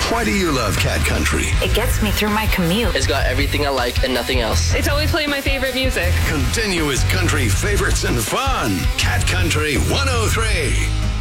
Why do you love Cat Country? It gets me through my commute. It's got everything I like and nothing else. It's always playing my favorite music. Continuous country favorites and fun. Cat Country 103.